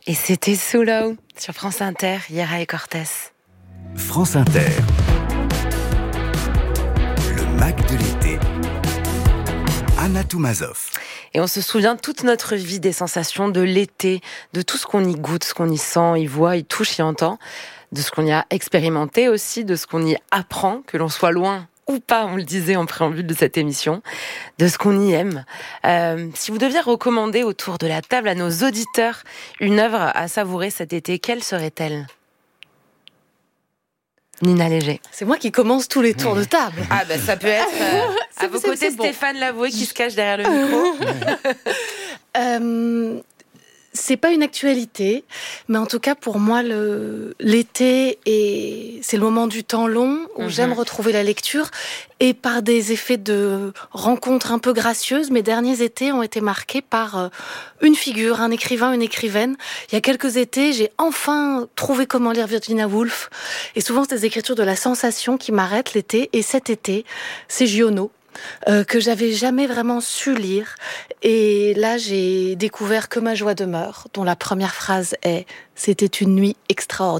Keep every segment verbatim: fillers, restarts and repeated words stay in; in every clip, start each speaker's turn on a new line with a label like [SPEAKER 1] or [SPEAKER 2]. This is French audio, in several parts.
[SPEAKER 1] Et c'était Solo sur France Inter, Yera et Cortés.
[SPEAKER 2] France Inter, le Mac de l'été, Anna Toumazov.
[SPEAKER 1] Et on se souvient toute notre vie des sensations de l'été, de tout ce qu'on y goûte, ce qu'on y sent, y voit, y touche, y entend, de ce qu'on y a expérimenté aussi, de ce qu'on y apprend, que l'on soit loin ou pas, on le disait en préambule de cette émission, de ce qu'on y aime. Euh, si vous deviez recommander autour de la table à nos auditeurs une œuvre à savourer cet été, quelle serait-elle ? Nina Léger.
[SPEAKER 3] C'est moi qui commence tous les tours de table.
[SPEAKER 1] Ah ben ça peut être euh, à vos côtés bon. Stéphane Lavoué qui se cache derrière le micro.
[SPEAKER 3] euh, c'est pas une actualité, mais en tout cas pour moi le, l'été est, c'est le moment du temps long où mm-hmm. j'aime retrouver la lecture et par des effets de rencontres un peu gracieuses. Mes derniers étés ont été marqués par une figure, un écrivain, une écrivaine. Il y a quelques étés, j'ai enfin trouvé comment lire Virginia Woolf. Et souvent, c'est des écritures de la sensation qui m'arrêtent l'été. Et cet été, c'est Giono. Euh, que j'avais jamais vraiment su lire. Et là, j'ai découvert Que ma joie demeure, dont la première phrase est « C'était une nuit extraordinaire ».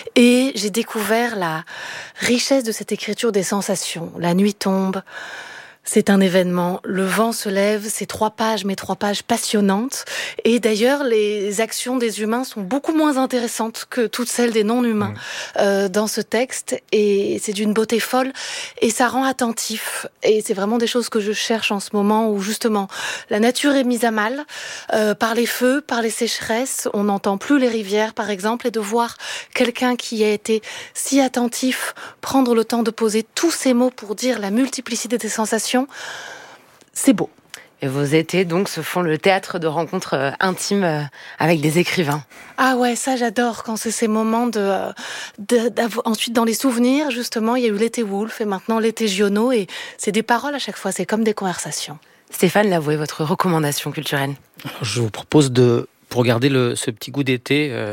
[SPEAKER 3] Et j'ai découvert la richesse de cette écriture des sensations. La nuit tombe, c'est un événement, le vent se lève, c'est trois pages, mais trois pages passionnantes. Et d'ailleurs, les actions des humains sont beaucoup moins intéressantes que toutes celles des non-humains mmh. euh, dans ce texte. Et c'est d'une beauté folle. Et ça rend attentif. Et c'est vraiment des choses que je cherche en ce moment où, justement, la nature est mise à mal euh, par les feux, par les sécheresses. On n'entend plus les rivières, par exemple. Et de voir quelqu'un qui a été si attentif prendre le temps de poser tous ces mots pour dire la multiplicité des sensations, c'est beau.
[SPEAKER 1] Et vos étés, donc, se font le théâtre de rencontres euh, intimes euh, avec des écrivains.
[SPEAKER 3] Ah ouais, ça j'adore, quand c'est ces moments de, de... Ensuite, dans les souvenirs, justement, il y a eu l'été Woolf et maintenant l'été Giono, et c'est des paroles à chaque fois, c'est comme des conversations.
[SPEAKER 1] Stéphane Lavoué, votre recommandation culturelle ?
[SPEAKER 4] Alors, je vous propose de, pour garder le, ce petit goût d'été, euh,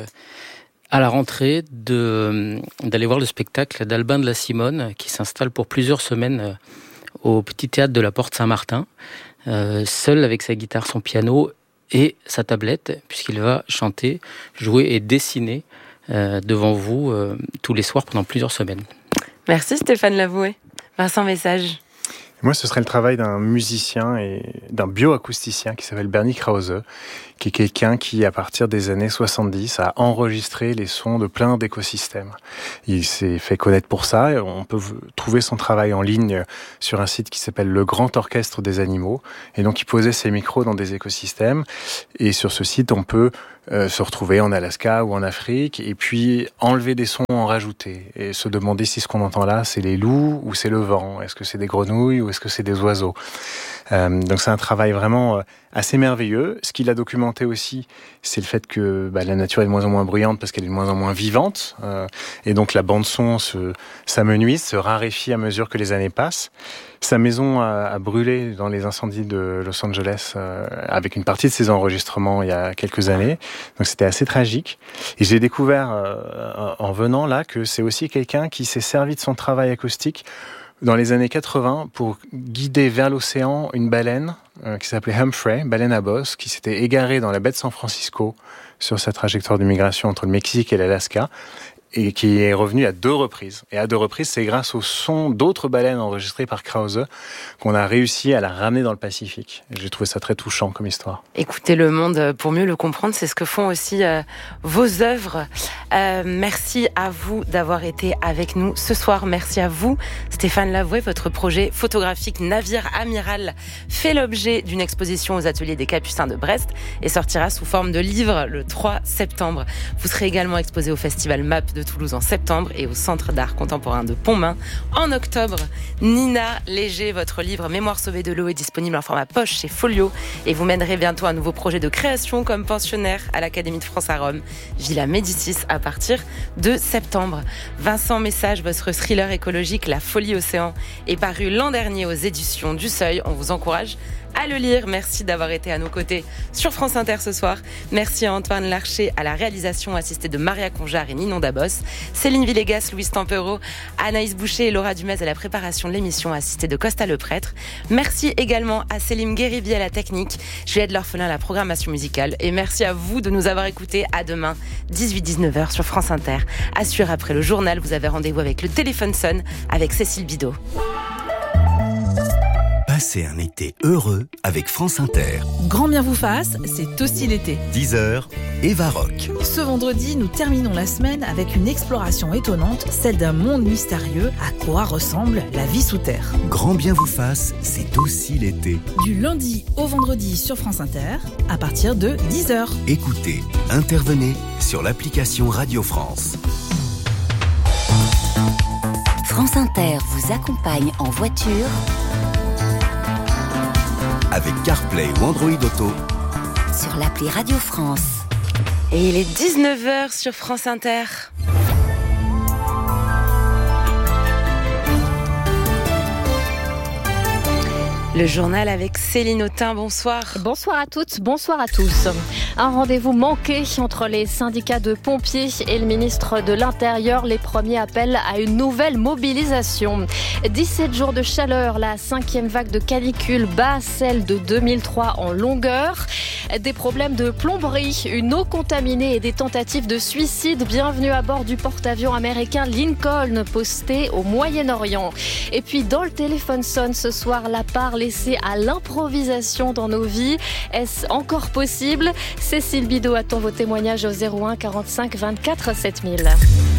[SPEAKER 4] à la rentrée, de, d'aller voir le spectacle d'Albin de la Simone, qui s'installe pour plusieurs semaines euh, au petit théâtre de la Porte Saint-Martin, euh, seul avec sa guitare, son piano et sa tablette, puisqu'il va chanter, jouer et dessiner euh, devant vous euh, tous les soirs pendant plusieurs semaines.
[SPEAKER 1] Merci Stéphane Lavoué. Vincent Message.
[SPEAKER 5] Moi, ce serait le travail d'un musicien et d'un bioacousticien qui s'appelle Bernie Krause, qui est quelqu'un qui, à partir des années soixante-dix, a enregistré les sons de plein d'écosystèmes. Il s'est fait connaître pour ça. On peut trouver son travail en ligne sur un site qui s'appelle Le Grand Orchestre des Animaux. Et donc, il posait ses micros dans des écosystèmes. Et sur ce site, on peut euh, se retrouver en Alaska ou en Afrique, et puis enlever des sons, en rajouter, et se demander si ce qu'on entend là, c'est les loups ou c'est le vent. Est-ce que c'est des grenouilles ou est-ce que c'est des oiseaux ? Euh, donc c'est un travail vraiment assez merveilleux. Ce qu'il a documenté aussi, c'est le fait que bah, la nature est de moins en moins bruyante parce qu'elle est de moins en moins vivante, euh, et donc la bande son se, s'amenuise, se raréfie à mesure que les années passent. Sa maison a, a brûlé dans les incendies de Los Angeles euh, avec une partie de ses enregistrements il y a quelques années, donc c'était assez tragique. Et j'ai découvert euh, en venant là que c'est aussi quelqu'un qui s'est servi de son travail acoustique dans les années quatre-vingts pour guider vers l'océan une baleine euh, qui s'appelait Humphrey, baleine à bosse, qui s'était égarée dans la baie de San Francisco sur sa trajectoire de migration entre le Mexique et l'Alaska, et qui est revenue à deux reprises. Et à deux reprises, c'est grâce au son d'autres baleines enregistrées par Krause qu'on a réussi à la ramener dans le Pacifique. Et j'ai trouvé ça très touchant comme histoire.
[SPEAKER 1] Écoutez le monde pour mieux le comprendre, c'est ce que font aussi euh, vos œuvres. Euh, merci à vous d'avoir été avec nous ce soir. Merci à vous, Stéphane Lavoué. Votre projet photographique Navire Amiral fait l'objet d'une exposition aux ateliers des Capucins de Brest et sortira sous forme de livre le trois septembre. Vous serez également exposé au festival M A P de Toulouse en septembre et au Centre d'art contemporain de Pontmain en octobre. Nina Léger, votre livre Mémoire sauvée de l'eau est disponible en format poche chez Folio et vous mènerez bientôt un nouveau projet de création comme pensionnaire à l'Académie de France à Rome, Villa Médicis, à partir de septembre. Vincent Message, votre thriller écologique La Folie Océan est paru l'an dernier aux éditions du Seuil. On vous encourage à le lire. Merci d'avoir été à nos côtés sur France Inter ce soir. Merci à Antoine Larcher à la réalisation assistée de Maria Conjar et Ninon Dabos. Ramos, Céline Villegas, Louise Tempero, Anaïs Boucher et Laura Dumez à la préparation de l'émission, assistée de Costa le Prêtre. Merci également à Céline Guéribi à la technique, Juliette L'Orphelin à la programmation musicale. Et merci à vous de nous avoir écoutés. À demain, dix-huit dix-neuf heures sur France Inter. À suivre après le journal, vous avez rendez-vous avec le téléphone sonne avec Cécile Bidot.
[SPEAKER 2] Passez un été heureux avec France Inter.
[SPEAKER 6] Grand bien vous fasse, c'est aussi l'été.
[SPEAKER 2] dix heures, Eva Rock.
[SPEAKER 6] Ce vendredi, nous terminons la semaine avec une exploration étonnante, celle d'un monde mystérieux. À quoi ressemble la vie sous terre?
[SPEAKER 2] Grand bien vous fasse, c'est aussi l'été.
[SPEAKER 6] Du lundi au vendredi sur France Inter, à partir de dix heures.
[SPEAKER 2] Écoutez, intervenez sur l'application Radio France.
[SPEAKER 7] France Inter vous accompagne en voiture
[SPEAKER 2] avec CarPlay ou Android Auto
[SPEAKER 7] sur l'appli Radio France.
[SPEAKER 1] Et il est dix-neuf heures sur France Inter. Le journal avec Céline Autain, bonsoir.
[SPEAKER 8] Bonsoir à toutes, bonsoir à tous. Un rendez-vous manqué entre les syndicats de pompiers et le ministre de l'Intérieur. Les premiers appellent à une nouvelle mobilisation. dix-sept jours de chaleur, la cinquième vague de canicule bat celle de deux mille trois en longueur. Des problèmes de plomberie, une eau contaminée et des tentatives de suicide. Bienvenue à bord du porte-avions américain Lincoln, posté au Moyen-Orient. Et puis dans le téléphone sonne ce soir, la part laissée à l'improvisation dans nos vies. Est-ce encore possible? Cécile Bidot attend vos témoignages au zéro un quarante-cinq vingt-quatre sept mille.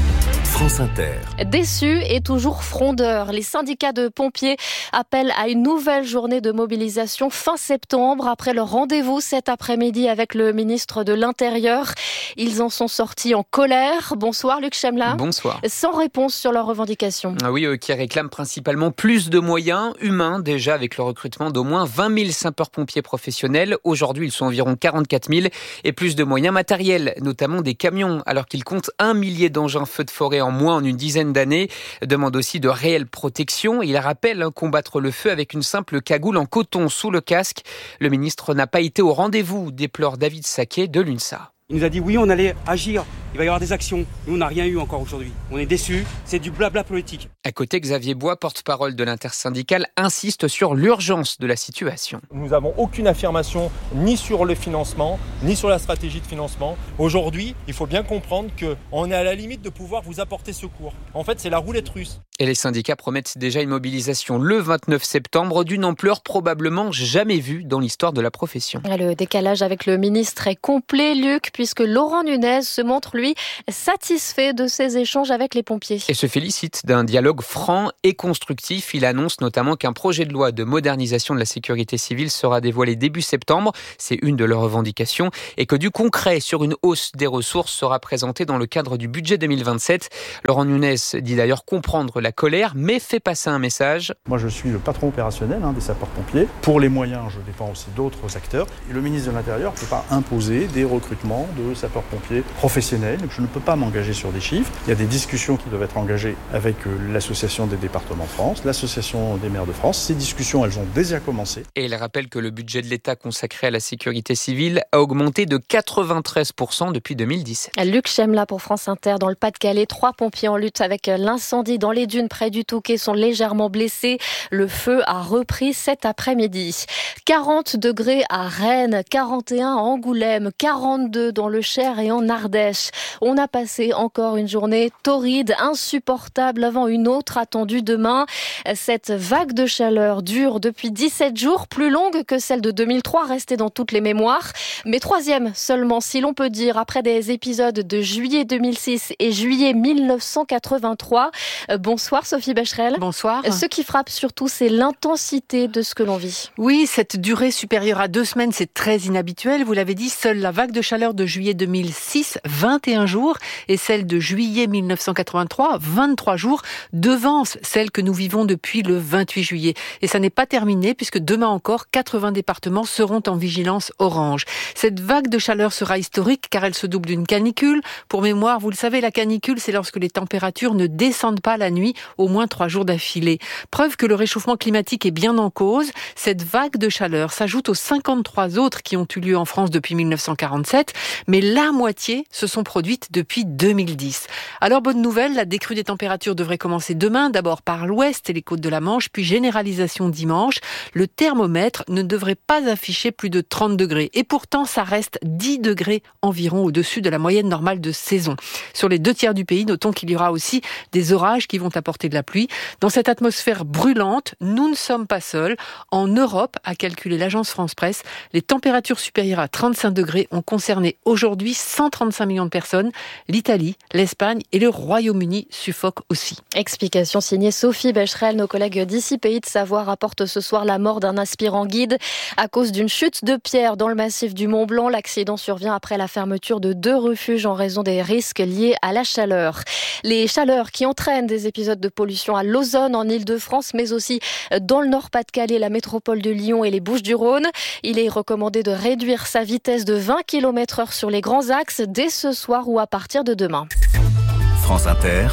[SPEAKER 2] France Inter.
[SPEAKER 8] Déçus et toujours frondeurs, les syndicats de pompiers appellent à une nouvelle journée de mobilisation fin septembre après leur rendez-vous cet après-midi avec le ministre de l'Intérieur. Ils en sont sortis en colère. Bonsoir Luc Chemla.
[SPEAKER 9] Bonsoir.
[SPEAKER 8] Sans réponse sur leurs revendications.
[SPEAKER 9] Ah oui, eux qui réclament principalement plus de moyens humains, déjà avec le recrutement d'au moins vingt mille sapeurs-pompiers professionnels. Aujourd'hui, ils sont environ quarante-quatre mille et plus de moyens matériels, notamment des camions, alors qu'ils comptent un millier d'engins feux de forêt en moins en une dizaine d'années. Demande aussi de réelle protection. Il rappelle hein, combattre le feu avec une simple cagoule en coton sous le casque. Le ministre n'a pas été au rendez-vous, déplore David Saquet de l'UNSA.
[SPEAKER 10] Il nous a dit oui, on allait agir, il va y avoir des actions. Nous, on n'a rien eu encore aujourd'hui. On est déçus, c'est du blabla politique.
[SPEAKER 9] À côté, Xavier Bois, porte-parole de l'intersyndicale, insiste sur l'urgence de la situation.
[SPEAKER 11] Nous n'avons aucune affirmation ni sur le financement, ni sur la stratégie de financement. Aujourd'hui, il faut bien comprendre qu'on est à la limite de pouvoir vous apporter secours. En fait, c'est la roulette russe.
[SPEAKER 9] Et les syndicats promettent déjà une mobilisation le vingt-neuf septembre d'une ampleur probablement jamais vue dans l'histoire de la profession.
[SPEAKER 8] Le décalage avec le ministre est complet, Luc, puisque Laurent Nunez se montre, lui, satisfait de ses échanges avec les pompiers.
[SPEAKER 9] Et se félicite d'un dialogue franc et constructif. Il annonce notamment qu'un projet de loi de modernisation de la sécurité civile sera dévoilé début septembre. C'est une de leurs revendications. Et que du concret sur une hausse des ressources sera présenté dans le cadre du budget deux mille vingt-sept. Laurent Nunez dit d'ailleurs comprendre la colère, mais fait passer un message.
[SPEAKER 12] Moi, je suis le patron opérationnel hein, des sapeurs-pompiers. Pour les moyens, je dépends aussi d'autres acteurs. Et le ministre de l'Intérieur ne peut pas imposer des recrutements de sapeurs-pompiers professionnels. Je ne peux pas m'engager sur des chiffres. Il y a des discussions qui doivent être engagées avec l'Association des départements de France, l'Association des maires de France. Ces discussions, elles ont déjà commencé.
[SPEAKER 9] Et il rappelle que le budget de l'État consacré à la sécurité civile a augmenté de quatre-vingt-treize pour cent depuis deux mille dix-sept.
[SPEAKER 8] Luc Chemla pour France Inter. Dans le Pas-de-Calais, trois pompiers en lutte avec l'incendie dans les dunes près du Touquet sont légèrement blessés. Le feu a repris cet après-midi. quarante degrés à Rennes, quarante et un à Angoulême, quarante-deux dans le Cher et en Ardèche. On a passé encore une journée torride, insupportable avant une autre attendue demain. Cette vague de chaleur dure depuis dix-sept jours, plus longue que celle de deux mille trois, restée dans toutes les mémoires. Mais troisième seulement, si l'on peut dire, après des épisodes de juillet deux mille six et juillet mille neuf cent quatre-vingt-trois. Bonsoir Sophie Becherel.
[SPEAKER 13] Bonsoir.
[SPEAKER 8] Ce qui frappe surtout, c'est l'intensité de ce que l'on vit.
[SPEAKER 13] Oui, cette durée supérieure à deux semaines, c'est très inhabituel. Vous l'avez dit, seule la vague de chaleur de juillet deux mille six, vingt et un jours, et celle de juillet mille neuf cent quatre-vingt-trois, vingt-trois jours, devance celle que nous vivons depuis le vingt-huit juillet. Et ça n'est pas terminé, puisque demain encore, quatre-vingts départements seront en vigilance orange. Cette vague de chaleur sera historique, car elle se double d'une canicule. Pour mémoire, vous le savez, la canicule, c'est lorsque les températures ne descendent pas la nuit, au moins trois jours d'affilée. Preuve que le réchauffement climatique est bien en cause. Cette vague de chaleur s'ajoute aux cinquante-trois autres qui ont eu lieu en France depuis mille neuf cent quarante-sept, mais la moitié se sont produites depuis deux mille dix. Alors bonne nouvelle, la décrue des températures devrait commencer demain, d'abord par l'ouest et les côtes de la Manche, puis généralisation dimanche. Le thermomètre ne devrait pas afficher plus de trente degrés. Et pourtant, ça reste dix degrés environ au-dessus de la moyenne normale de saison. Sur les deux tiers du pays, notons qu'il y aura aussi des orages qui vont apporter de la pluie. Dans cette atmosphère brûlante, nous ne sommes pas seuls. En Europe, a calculé l'agence France Presse, les températures supérieures à trente-cinq degrés ont concerné aujourd'hui cent trente-cinq millions de personnes. L'Italie, l'Espagne et le Royaume-Uni suffoquent aussi.
[SPEAKER 8] Explication signée Sophie Becherel. Nos collègues d'ici Pays de Savoie rapportent ce soir la mort d'un aspirant guide à cause d'une chute de pierre dans le massif du Mont Blanc. L'accident survient après la fermeture de deux refuges en raison des risques liés à la chaleur. Les chaleurs qui entraînent des épisodes de pollution à l'ozone en Ile-de-France, mais aussi dans le Nord-Pas-de-Calais, la métropole de Lyon et les Bouches-du-Rhône. Il est recommandé de réduire sa vitesse de vingt kilomètres heure sur les grands axes dès ce soir ou à partir de demain.
[SPEAKER 2] France Inter,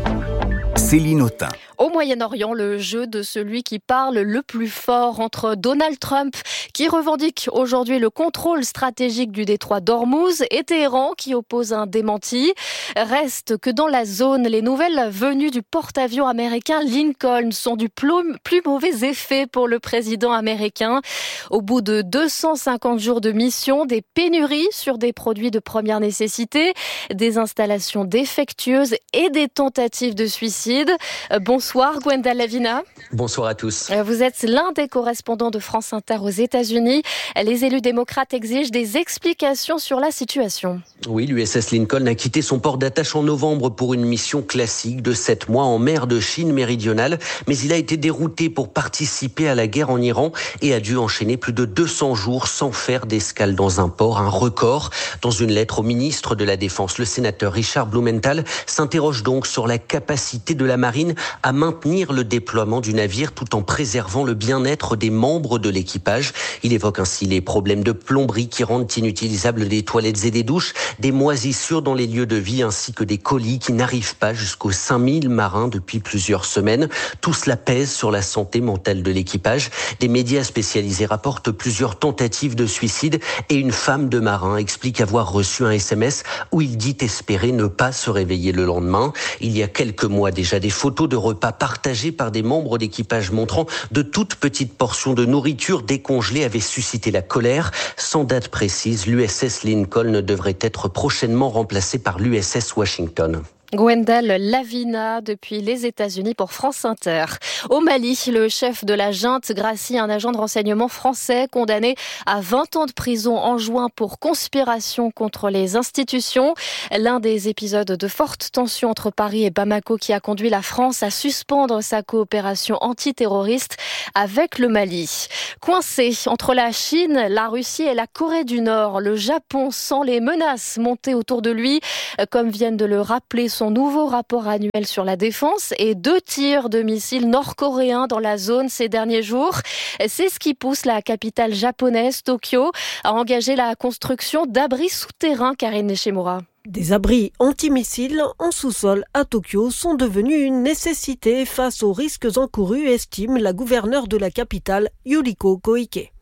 [SPEAKER 2] Céline Autain.
[SPEAKER 8] Au Moyen-Orient, le jeu de celui qui parle le plus fort entre Donald Trump, qui revendique aujourd'hui le contrôle stratégique du détroit d'Ormuz, et Téhéran, qui oppose un démenti. Reste que dans la zone, les nouvelles venues du porte-avions américain Lincoln sont du plus, plus mauvais effet pour le président américain. Au bout de deux cent cinquante jours de mission, des pénuries sur des produits de première nécessité, des installations défectueuses et des tentatives de suicide. Bonsoir. Bonsoir Gwendal Lavina.
[SPEAKER 14] Bonsoir à tous.
[SPEAKER 8] Vous êtes l'un des correspondants de France Inter aux États-Unis. Les élus démocrates exigent des explications sur la situation.
[SPEAKER 14] Oui, l'U S S Lincoln a quitté son port d'attache en novembre pour une mission classique de sept mois en mer de Chine méridionale. Mais il a été dérouté pour participer à la guerre en Iran et a dû enchaîner plus de deux cents jours sans faire d'escale dans un port, un record. Dans une lettre au ministre de la Défense, le sénateur Richard Blumenthal s'interroge donc sur la capacité de la marine à maintenir le déploiement du navire tout en préservant le bien-être des membres de l'équipage. Il évoque ainsi les problèmes de plomberie qui rendent inutilisables des toilettes et des douches, des moisissures dans les lieux de vie ainsi que des colis qui n'arrivent pas jusqu'aux cinq mille marins depuis plusieurs semaines. Tout cela pèse sur la santé mentale de l'équipage. Des médias spécialisés rapportent plusieurs tentatives de suicide et une femme de marin explique avoir reçu un S M S où il dit espérer ne pas se réveiller le lendemain. Il y a quelques mois déjà, des photos de repas partagés par des membres d'équipage montrant de toutes petites portions de nourriture décongelée avaient suscité la colère. Sans date précise, l'U S S Lincoln devrait être prochainement remplacé par l'U S S Washington.
[SPEAKER 8] Gwendal Lavina depuis les États-Unis pour France Inter. Au Mali, le chef de la junte gracie un agent de renseignement français condamné à vingt ans de prison en juin pour conspiration contre les institutions. L'un des épisodes de forte tension entre Paris et Bamako qui a conduit la France à suspendre sa coopération antiterroriste avec le Mali. Coincé entre la Chine, la Russie et la Corée du Nord, le Japon sent les menaces monter autour de lui, comme viennent de le rappeler son nouveau rapport annuel sur la défense et deux tirs de missiles nord-coréens dans la zone ces derniers jours. C'est ce qui pousse la capitale japonaise, Tokyo, à engager la construction d'abris souterrains, Karine Nishimura.
[SPEAKER 15] Des abris antimissiles en sous-sol à Tokyo sont devenus une nécessité face aux risques encourus, estime la gouverneure de la capitale, Yuriko Koike.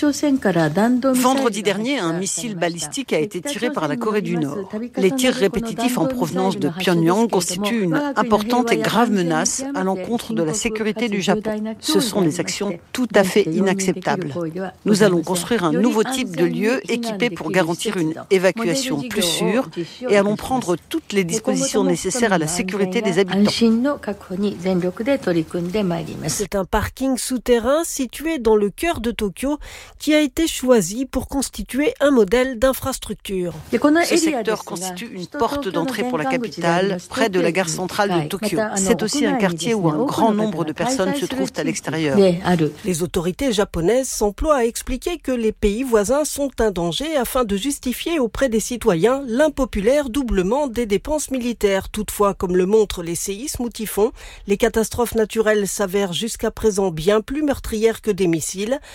[SPEAKER 16] Vendredi dernier, un missile balistique a été tiré par la Corée du Nord. Les tirs répétitifs en provenance de Pyongyang constituent une importante et grave menace à l'encontre de la sécurité du Japon. Ce sont des actions tout à fait inacceptables. Nous allons construire un nouveau type de lieu équipé pour garantir une évacuation plus sûre et allons prendre toutes les dispositions nécessaires à la sécurité des habitants.
[SPEAKER 15] C'est un parking souterrain situé dans le cœur de Tokyo qui a été choisi pour constituer un modèle d'infrastructure.
[SPEAKER 16] Ce secteur constitue une porte d'entrée pour la capitale, près de la gare centrale de Tokyo. C'est aussi un quartier où un grand nombre de personnes se trouvent à l'extérieur.
[SPEAKER 15] Les autorités japonaises s'emploient à expliquer que les pays voisins sont un danger afin de justifier auprès des citoyens l'impopulaire doublement des dépenses militaires. Toutefois, comme le montrent les séismes ou typhons, les catastrophes naturelles s'avèrent jusqu'à présent bien plus meurtrières que des missiles, mais les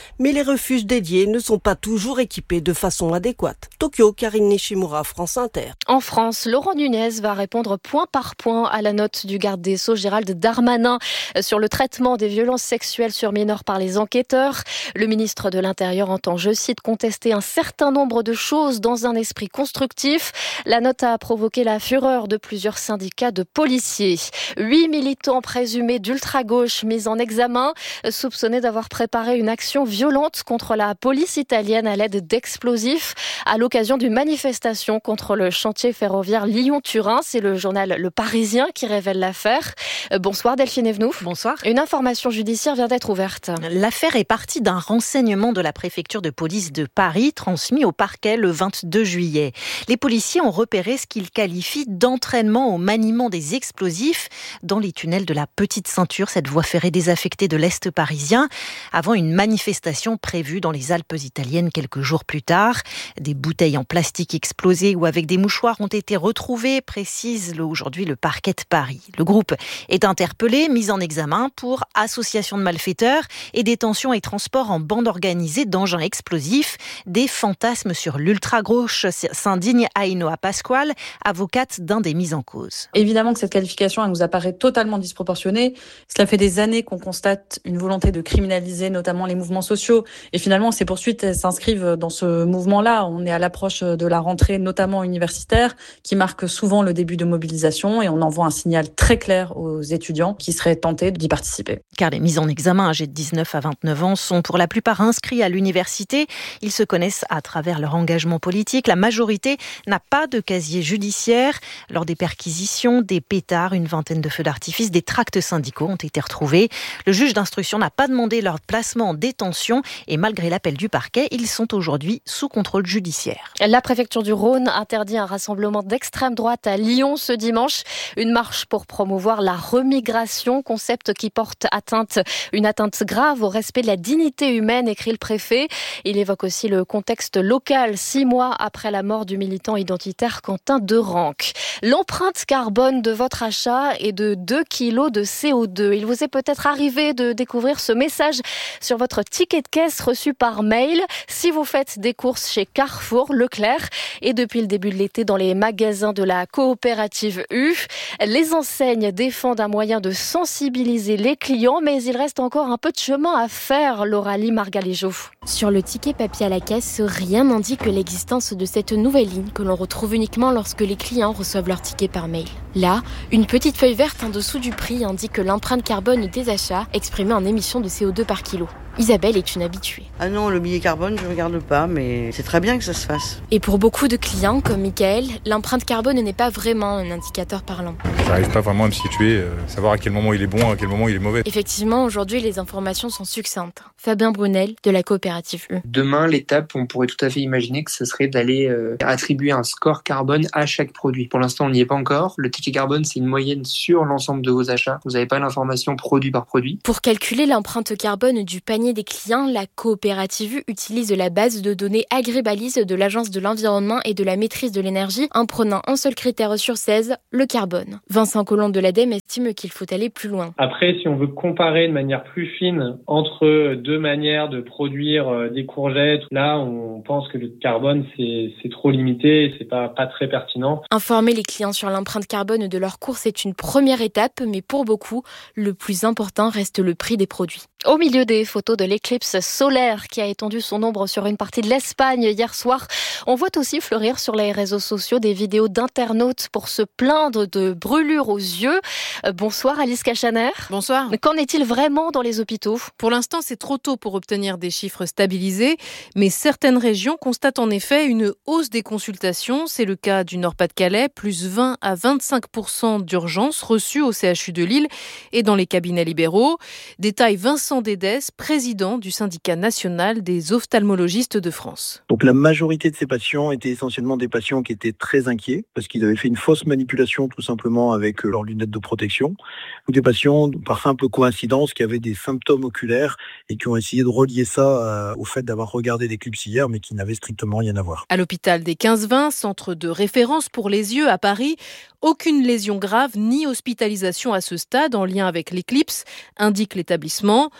[SPEAKER 15] refuges dédiés ne sont pas toujours équipés de façon adéquate. Tokyo, Karine Nishimura, France Inter.
[SPEAKER 8] En France, Laurent Nunez va répondre point par point à la note du garde des Sceaux Gérald Darmanin sur le traitement des violences sexuelles sur mineurs par les enquêteurs. Le ministre de l'Intérieur entend, je cite, contester un certain nombre de choses dans un esprit constructif. La note a provoqué la fureur de plusieurs syndicats de policiers. Huit militants présumés d'ultra-gauche mis en examen, soupçonnés d'avoir préparé une action violente contre la police italienne à l'aide d'explosifs à l'occasion d'une manifestation contre le chantier ferroviaire Lyon-Turin. C'est le journal Le Parisien qui révèle l'affaire. Bonsoir Delphine Evenou.
[SPEAKER 17] Bonsoir.
[SPEAKER 8] Une information judiciaire vient d'être ouverte.
[SPEAKER 17] L'affaire est partie d'un renseignement de la préfecture de police de Paris transmis au parquet le vingt-deux juillet. Les policiers ont repéré ce qu'ils qualifient d'entraînement au maniement des explosifs dans les tunnels de la Petite Ceinture, cette voie ferrée désaffectée de l'Est parisien, avant une manifestation prévue dans les Alpes italiennes quelques jours plus tard. Des bouteilles en plastique explosées ou avec des mouchoirs ont été retrouvées, précise aujourd'hui le parquet de Paris. Le groupe est interpellé, mis en examen pour association de malfaiteurs et détention et transport en bande organisée d'engins explosifs. Des fantasmes sur l'ultra-gauche, s'indigne Ainhoa Pasquale, avocate d'un des mis en cause.
[SPEAKER 18] Évidemment que cette qualification elle nous apparaît totalement disproportionnée. Cela fait des années qu'on constate une volonté de criminaliser notamment les mouvements sociaux. Et finalement, ces poursuites s'inscrivent dans ce mouvement-là. On est à l'approche de la rentrée, notamment universitaire, qui marque souvent le début de mobilisation. Et on envoie un signal très clair aux étudiants qui seraient tentés d'y participer.
[SPEAKER 17] Car les mis en examen âgés de dix-neuf à vingt-neuf ans sont pour la plupart inscrits à l'université. Ils se connaissent à travers leur engagement politique. La majorité n'a pas de casier judiciaire. Lors des perquisitions, des pétards, une vingtaine de feux d'artifice, des tracts syndicaux ont été retrouvés. Le juge d'instruction n'a pas demandé leur placement en détention et malgré l'appel du parquet, ils sont aujourd'hui sous contrôle judiciaire.
[SPEAKER 8] La préfecture du Rhône interdit un rassemblement d'extrême droite à Lyon ce dimanche. Une marche pour promouvoir la remigration, concept qui porte atteinte, une atteinte grave au respect de la dignité humaine, écrit le préfet. Il évoque aussi le contexte local, six mois après la mort du militant identitaire Quentin Derenque. L'empreinte carbone de votre achat est de deux kilos de C O deux. Il vous est peut-être arrivé de découvrir ce message sur votre ticket de caisse reçu par mail si vous faites des courses chez Carrefour, Leclerc et depuis le début de l'été dans les magasins de la coopérative U. Les enseignes défendent un moyen de sensibiliser les clients, mais il reste encore un peu de chemin à faire, Lauralie Margaléjo.
[SPEAKER 19] Sur le ticket papier à la caisse, rien n'indique l'existence de cette nouvelle ligne que l'on retrouve uniquement lorsque les clients reçoivent leur ticket par mail. Là, une petite feuille verte en dessous du prix indique l'empreinte carbone des achats exprimée en émissions de C O deux par kilo. Isabelle est une habituée.
[SPEAKER 20] Ah non, le billet carbone, je ne regarde pas, mais c'est très bien que ça se fasse.
[SPEAKER 19] Et pour beaucoup de clients, comme Michael, l'empreinte carbone n'est pas vraiment un indicateur parlant.
[SPEAKER 21] J'arrive pas vraiment à me situer, euh, savoir à quel moment il est bon, à quel moment il est mauvais.
[SPEAKER 19] Effectivement, aujourd'hui, les informations sont succinctes. Fabien Brunel, de la coopérative U.
[SPEAKER 22] Demain, l'étape, on pourrait tout à fait imaginer que ce serait d'aller euh, attribuer un score carbone à chaque produit. Pour l'instant, on n'y est pas encore. Le ticket carbone, c'est une moyenne sur l'ensemble de vos achats. Vous n'avez pas l'information produit par produit.
[SPEAKER 19] Pour calculer l'empreinte carbone du panier des clients, la coopérative U utilise la base de données Agribalise de l'Agence de l'environnement et de la maîtrise de l'énergie en prenant un seul critère sur seize, le carbone. Vincent Collomb de l'ADEME estime qu'il faut aller plus loin.
[SPEAKER 23] Après, si on veut comparer de manière plus fine entre deux manières de produire des courgettes, là, on pense que le carbone, c'est, c'est trop limité et c'est pas, pas très pertinent.
[SPEAKER 19] Informer les clients sur l'empreinte carbone de leurs courses est une première étape, mais pour beaucoup, le plus important reste le prix des produits.
[SPEAKER 8] Au milieu des photos de l'éclipse solaire qui a étendu son ombre sur une partie de l'Espagne hier soir, on voit aussi fleurir sur les réseaux sociaux des vidéos d'internautes pour se plaindre de brûlures aux yeux. Bonsoir Alice Cachaner.
[SPEAKER 24] Bonsoir.
[SPEAKER 8] Qu'en est-il vraiment dans les hôpitaux ?
[SPEAKER 24] Pour l'instant, c'est trop tôt pour obtenir des chiffres stabilisés, mais certaines régions constatent en effet une hausse des consultations. C'est le cas du Nord-Pas-de-Calais, plus vingt à vingt-cinq pour cent d'urgences reçues au C H U de Lille et dans les cabinets libéraux. Détaille Vincent Dédès, président du syndicat national des ophtalmologistes de France.
[SPEAKER 25] Donc la majorité de ces patients étaient essentiellement des patients qui étaient très inquiets parce qu'ils avaient fait une fausse manipulation tout simplement avec leurs lunettes de protection, ou des patients par simple coïncidence qui avaient des symptômes oculaires et qui ont essayé de relier ça au fait d'avoir regardé l'éclipse hier mais qui n'avait strictement rien à voir.
[SPEAKER 24] À l'hôpital des quinze vingt, centre de référence pour les yeux à Paris, aucune lésion grave ni hospitalisation à ce stade en lien avec l'éclipse, indique l'établissement.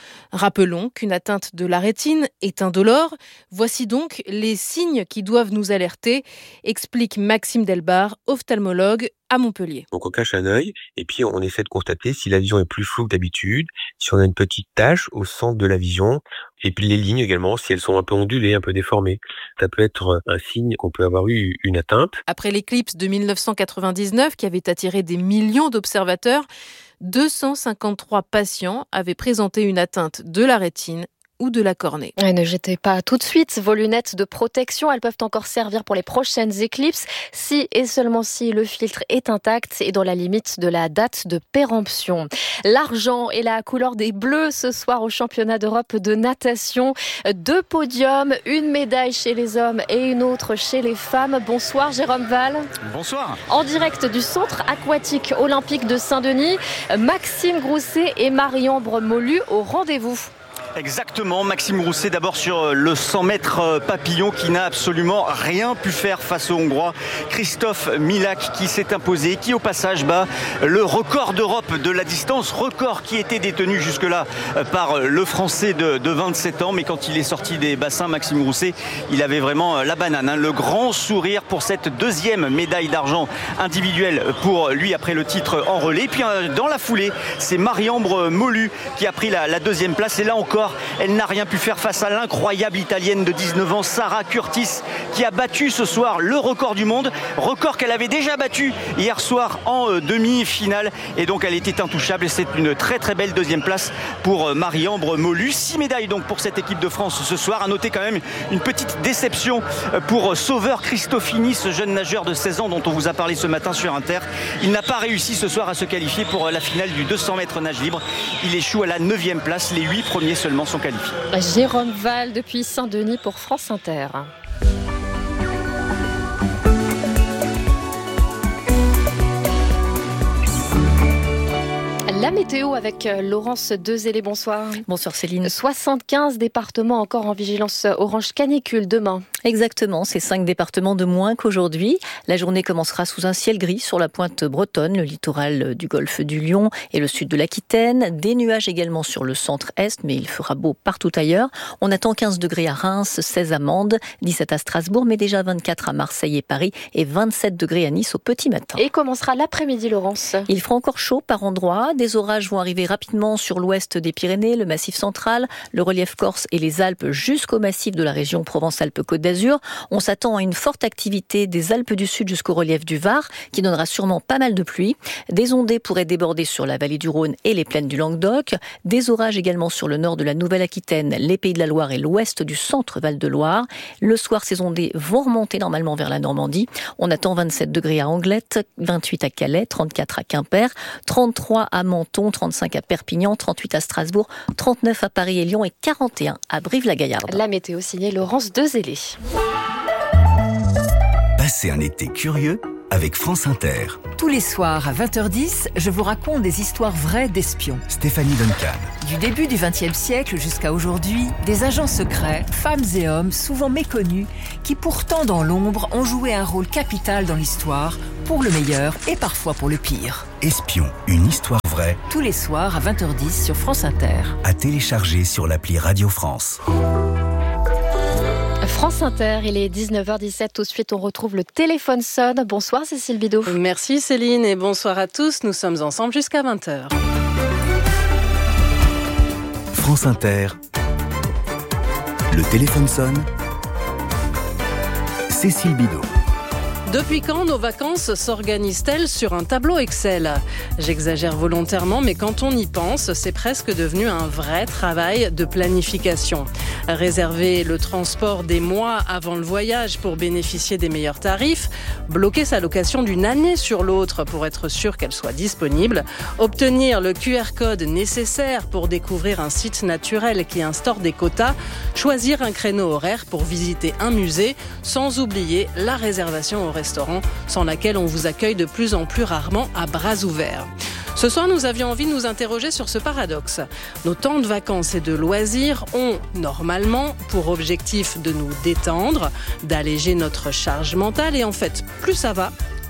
[SPEAKER 24] Rappelons qu'une atteinte de la rétine est indolore. Voici donc les signes qui doivent nous alerter, explique Maxime Delbar, ophtalmologue à Montpellier.
[SPEAKER 3] Donc on cache un œil et puis on essaie de constater si la vision est plus floue que d'habitude, si on a une petite tache au centre de la vision, et puis les lignes également, si elles sont un peu ondulées, un peu déformées. Ça peut être un signe qu'on peut avoir eu une atteinte.
[SPEAKER 24] Après l'éclipse de dix-neuf cent quatre-vingt-dix-neuf qui avait attiré des millions d'observateurs, deux cent cinquante-trois patients avaient présenté une atteinte de la rétine ou de la cornée.
[SPEAKER 8] Et ne jetez pas tout de suite vos lunettes de protection. Elles peuvent encore servir pour les prochaines éclipses, si et seulement si le filtre est intact et dans la limite de la date de péremption. L'argent est la couleur des Bleus ce soir au championnat d'Europe de natation. Deux podiums, une médaille chez les hommes et une autre chez les femmes. Bonsoir Jérôme Val.
[SPEAKER 4] Bonsoir.
[SPEAKER 8] En direct du centre aquatique olympique de Saint-Denis, Maxime Grousset et Marie-Ambre Molu au rendez-vous.
[SPEAKER 4] Exactement, Maxime Grousset d'abord sur le cent mètres papillon qui n'a absolument rien pu faire face au Hongrois Christophe Milak qui s'est imposé, qui au passage bat le record d'Europe de la distance, record qui était détenu jusque-là par le Français de, de vingt-sept ans, mais quand il est sorti des bassins, Maxime Grousset, il avait vraiment la banane, hein, le grand sourire pour cette deuxième médaille d'argent individuelle pour lui après le titre en relais. Puis dans la foulée, c'est Marie-Ambre Molu qui a pris la, la deuxième place et là encore, elle n'a rien pu faire face à l'incroyable italienne de dix-neuf ans, Sara Curtis, qui a battu ce soir le record du monde, record qu'elle avait déjà battu hier soir en euh, demi-finale. Et donc elle était intouchable et c'est une très très belle deuxième place pour euh, Marie-Ambre Molu. Six médailles donc pour cette équipe de France ce soir. À noter quand même une petite déception pour euh, Sauveur Christofini, ce jeune nageur de seize ans dont on vous a parlé ce matin sur Inter. Il n'a pas réussi ce soir à se qualifier pour euh, la finale du deux cents mètres nage libre. Il échoue à la neuvième place, les huit premiers seulement sont qualifiés.
[SPEAKER 8] Jérôme Val depuis Saint-Denis pour France Inter. La météo avec Laurence Dezélé, bonsoir.
[SPEAKER 17] Bonsoir Céline.
[SPEAKER 8] soixante-quinze départements encore en vigilance orange canicule demain.
[SPEAKER 17] Exactement, c'est cinq départements de moins qu'aujourd'hui. La journée commencera sous un ciel gris sur la pointe bretonne, le littoral du golfe du Lion et le sud de l'Aquitaine. Des nuages également sur le centre-est, mais il fera beau partout ailleurs. On attend quinze degrés à Reims, seize à Mende, dix-sept à Strasbourg, mais déjà vingt-quatre à Marseille et Paris et vingt-sept degrés à Nice au petit matin.
[SPEAKER 8] Et comment sera l'après-midi, Laurence ?
[SPEAKER 17] Il fera encore chaud par endroits. Des orages vont arriver rapidement sur l'ouest des Pyrénées, le massif central, le relief corse et les Alpes jusqu'au massif de la région Provence-Alpes-Côte d'Azur. On s'attend à une forte activité des Alpes du Sud jusqu'au relief du Var, qui donnera sûrement pas mal de pluie. Des ondées pourraient déborder sur la vallée du Rhône et les plaines du Languedoc. Des orages également sur le nord de la Nouvelle-Aquitaine, les Pays de la Loire et l'ouest du centre Val-de-Loire. Le soir, ces ondées vont remonter normalement vers la Normandie. On attend vingt-sept degrés à Anglette, vingt-huit à Calais, trente-quatre à Quimper, trente-trois à Menton, trente-cinq à Perpignan, trente-huit à Strasbourg, trente-neuf à Paris et Lyon et quarante et un à Brive-la-Gaillarde.
[SPEAKER 8] La météo signée Laurence Dezélé.
[SPEAKER 2] Passez un été curieux avec France Inter.
[SPEAKER 5] Tous les soirs à vingt heures dix, je vous raconte des histoires vraies d'espions.
[SPEAKER 2] Stéphanie Duncan.
[SPEAKER 5] Du début du vingtième siècle jusqu'à aujourd'hui, des agents secrets, femmes et hommes souvent méconnus, qui pourtant dans l'ombre ont joué un rôle capital dans l'histoire, pour le meilleur et parfois pour le pire.
[SPEAKER 2] Espion, une histoire vraie.
[SPEAKER 5] Tous les soirs à vingt heures dix sur France Inter.
[SPEAKER 2] À télécharger sur l'appli Radio France.
[SPEAKER 8] France Inter, il est dix-neuf heures dix-sept. Tout de suite, on retrouve le téléphone sonne. Bonsoir Cécile Bidot.
[SPEAKER 6] Merci Céline et bonsoir à tous. Nous sommes ensemble jusqu'à vingt heures.
[SPEAKER 2] France Inter. Le téléphone sonne. Cécile Bidot.
[SPEAKER 6] Depuis quand nos vacances s'organisent-elles sur un tableau Excel ? J'exagère volontairement, mais quand on y pense, c'est presque devenu un vrai travail de planification. Réserver le transport des mois avant le voyage pour bénéficier des meilleurs tarifs, bloquer sa location d'une année sur l'autre pour être sûr qu'elle soit disponible, obtenir le Q R code nécessaire pour découvrir un site naturel qui instaure des quotas, choisir un créneau horaire pour visiter un musée, sans oublier la réservation au restaurant, sans laquelle on vous accueille de plus en plus rarement à bras ouverts. Ce soir, nous avions envie de nous interroger sur ce paradoxe. Nos temps de vacances et de loisirs ont, normalement, pour objectif de nous détendre, d'alléger notre charge mentale. Et en fait, plus ça va,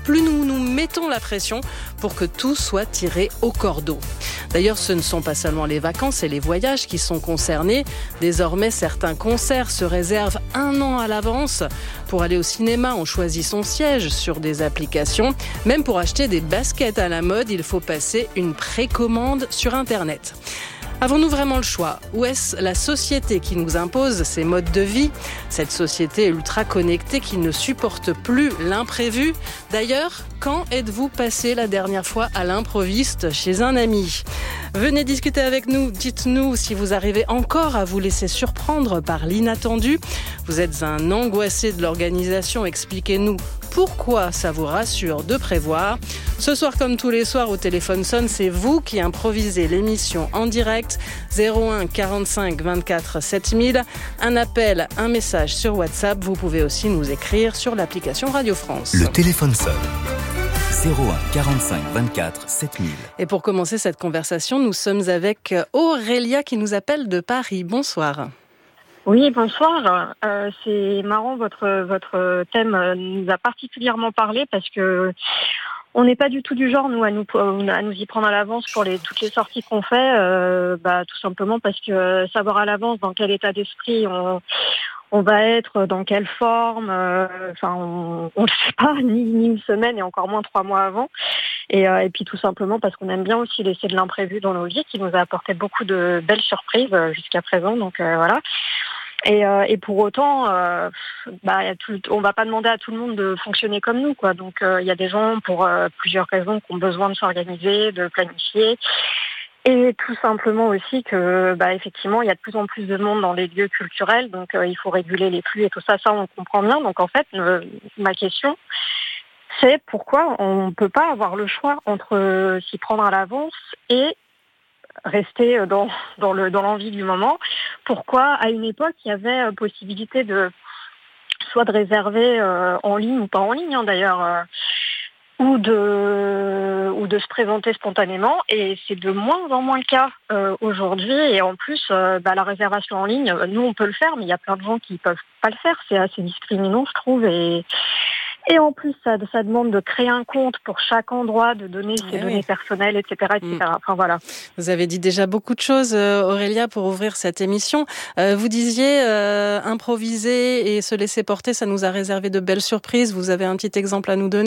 [SPEAKER 6] plus nous nous mettons la pression pour que tout soit tiré au cordeau. D'ailleurs, ce ne sont pas seulement les vacances et les voyages qui sont concernés. Désormais, certains concerts se réservent un an à l'avance. Pour aller au cinéma, on choisit son siège sur des applications. Même pour acheter des baskets à la mode, il faut passer une précommande sur Internet. Avons-nous vraiment le choix ? Ou est-ce la société qui nous impose ces modes de vie ? Cette société ultra connectée qui ne supporte plus l'imprévu. D'ailleurs, quand êtes-vous passé la dernière fois à l'improviste chez un ami ? Venez discuter avec nous. Dites-nous si vous arrivez encore à vous laisser surprendre par l'inattendu. Vous êtes un angoissé de l'organisation. Expliquez-nous pourquoi ça vous rassure de prévoir. Ce soir, comme tous les soirs, au téléphone sonne, c'est vous qui improvisez l'émission en direct. zéro un quarante-cinq vingt-quatre sept mille. Un appel, un message sur WhatsApp. Vous pouvez aussi nous écrire sur l'application Radio France.
[SPEAKER 2] Le téléphone sonne. zéro un quarante-cinq vingt-quatre sept mille.
[SPEAKER 6] Et pour commencer cette conversation, nous sommes avec Aurélia qui nous appelle de Paris. Bonsoir.
[SPEAKER 1] Oui, bonsoir. Euh, c'est marrant, votre votre thème nous a particulièrement parlé parce que on n'est pas du tout du genre, nous, à nous, à nous y prendre à l'avance pour les, toutes les sorties qu'on fait, euh, bah, tout simplement parce que savoir à l'avance dans quel état d'esprit on, on va être, dans quelle forme, euh, enfin, on ne le sait pas, ni, ni une semaine et encore moins trois mois avant. Et, euh, et puis tout simplement parce qu'on aime bien aussi laisser de l'imprévu dans nos vies, qui nous a apporté beaucoup de belles surprises jusqu'à présent, donc euh, voilà. Et, euh, et pour autant, euh, bah, y a tout, on va pas demander à tout le monde de fonctionner comme nous, quoi. Donc il euh, y a des gens pour euh, plusieurs raisons qui ont besoin de s'organiser, de planifier, et tout simplement aussi que, bah, effectivement, il y a de plus en plus de monde dans les lieux culturels, donc euh, il faut réguler les flux et tout ça. Ça, on comprend bien. Donc en fait, euh, ma question, c'est pourquoi on ne peut pas avoir le choix entre euh, s'y prendre à l'avance et rester dans, dans, le, dans l'envie du moment. Pourquoi, à une époque, il y avait possibilité de soit de réserver euh, en ligne ou pas en ligne, hein, d'ailleurs, euh, ou de ou de se présenter spontanément, et c'est de moins en moins le cas euh, aujourd'hui. Et en plus, euh, bah, la réservation en ligne, nous on peut le faire, mais il y a plein de gens qui peuvent pas le faire. C'est assez discriminant, je trouve, et Et en plus, ça, ça demande de créer un compte pour chaque endroit, de donner ses oui. données personnelles, et cetera, et cetera. Mmh. Enfin, voilà.
[SPEAKER 6] Vous avez dit déjà beaucoup de choses, Aurélia, pour ouvrir cette émission. Euh, vous disiez euh, improviser et se laisser porter, ça nous a réservé de belles surprises. Vous avez un petit exemple à nous donner ?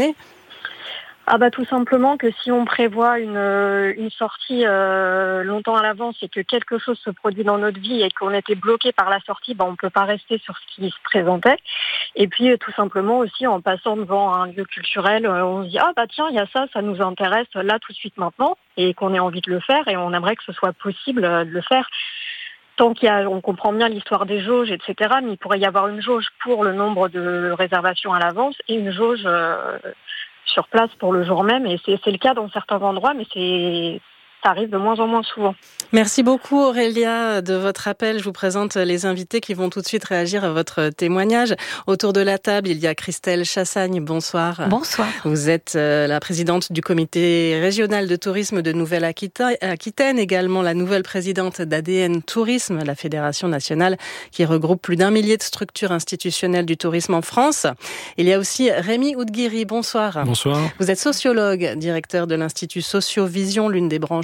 [SPEAKER 1] Ah bah tout simplement que si on prévoit une, une sortie euh, longtemps à l'avance et que quelque chose se produit dans notre vie et qu'on était bloqué par la sortie, bah on peut pas rester sur ce qui se présentait. Et puis tout simplement aussi en passant devant un lieu culturel, on se dit ah bah tiens il y a ça, ça nous intéresse là tout de suite maintenant, et qu'on ait envie de le faire, et on aimerait que ce soit possible de le faire. Tant qu'il y a, on comprend bien l'histoire des jauges, et cetera, mais il pourrait y avoir une jauge pour le nombre de réservations à l'avance et une jauge euh, sur place pour le jour même, et c'est, c'est le cas dans certains endroits, mais c'est, ça arrive de moins en moins souvent.
[SPEAKER 6] Merci beaucoup Aurélia de votre appel. Je vous présente les invités qui vont tout de suite réagir à votre témoignage. Autour de la table, il y a Christelle Chassagne. Bonsoir.
[SPEAKER 7] Bonsoir.
[SPEAKER 6] Vous êtes la présidente du comité régional de tourisme de Nouvelle-Aquitaine, également la nouvelle présidente d'A D N Tourisme, la fédération nationale qui regroupe plus d'un millier de structures institutionnelles du tourisme en France. Il y a aussi Rémi Oudguiri. Bonsoir.
[SPEAKER 10] Bonsoir.
[SPEAKER 6] Vous êtes sociologue, directeur de l'Institut Socio-Vision, l'une des branches